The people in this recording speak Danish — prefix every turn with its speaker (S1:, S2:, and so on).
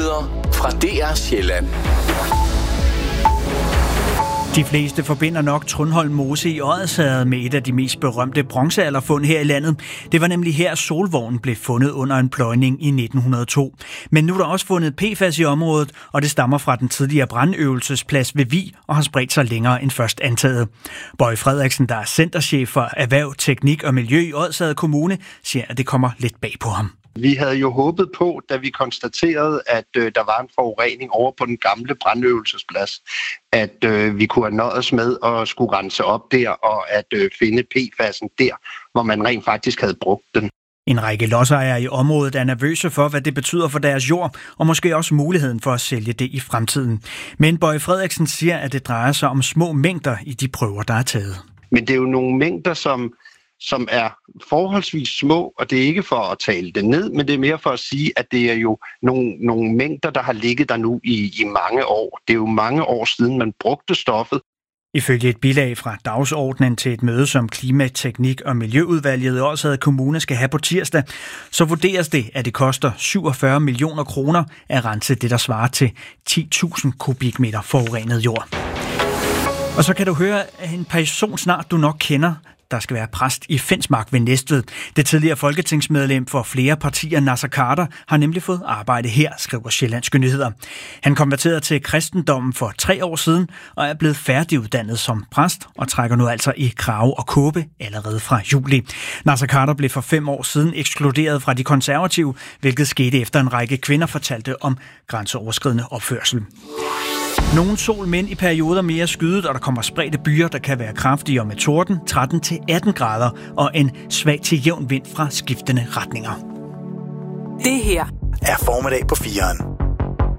S1: Nyheder fra DR Sjælland.
S2: De fleste forbinder nok Trundholm Mose i Odsherred med et af de mest berømte bronzealderfund her i landet. Det var nemlig her solvognen blev fundet under en pløjning i 1902. Men nu er der også fundet PFAS i området, og det stammer fra den tidligere brandøvelsesplads ved Vig og har spredt sig længere end først antaget. Bøje Frederiksen, der er centerchef for Erhverv, Teknik og Miljø i Odsherred Kommune, siger, at det kommer lidt bag på ham.
S3: Vi havde jo håbet på, da vi konstaterede, at der var en forurening over på den gamle brandøvelsesplads, at vi kunne have nøjes med at skulle rense op der og at finde PFAS'en der, hvor man rent faktisk havde brugt den.
S2: En række lodsejere i området er nervøse for, hvad det betyder for deres jord, og måske også muligheden for at sælge det i fremtiden. Men Bøje Frederiksen siger, at det drejer sig om små mængder i de prøver, der er taget.
S3: Men det er jo nogle mængder, som er forholdsvis små, og det er ikke for at tale det ned, men det er mere for at sige, at det er jo nogle mængder, der har ligget der nu i mange år. Det er jo mange år siden, man brugte stoffet.
S2: Ifølge et bilag fra dagsordenen til et møde, som Klima-, Teknik- og Miljøudvalget i Odsherred Kommune skal have på tirsdag, så vurderes det, at det koster 47 millioner kroner at rense det, der svarer til 10.000 kubikmeter forurenet jord. Og så kan du høre en person snart, du nok kender, der skal være præst i Fensmark ved Næstved. Det tidligere folketingsmedlem for flere partier, Naser Khader, har nemlig fået arbejde her, skriver Sjællandske Nyheder. Han konverterede til kristendommen for 3 år siden og er blevet færdiguddannet som præst og trækker nu altså i krave og kåbe allerede fra juli. Naser Khader blev for 5 år siden ekskluderet fra de konservative, hvilket skete efter en række kvinder fortalte om grænseoverskridende opførsel. Nogle sol, men i perioder mere skydet, og der kommer spredte byer, der kan være kraftige og med torden, 13-18 grader og en svag til jævn vind fra skiftende retninger.
S4: Det her er Formiddag på 4'eren.